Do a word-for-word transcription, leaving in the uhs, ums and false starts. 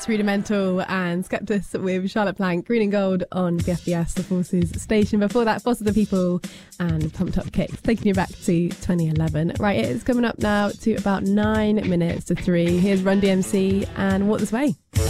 That's Rudimental and Skeptis with Charlotte Plank, Green and Gold on B F B S, the Forces station. Before that, Boss of the People and Pumped Up Kicks, taking you back to twenty eleven. Right, it is coming up now to about nine minutes to three. Here's Run D M C and Walk This Way.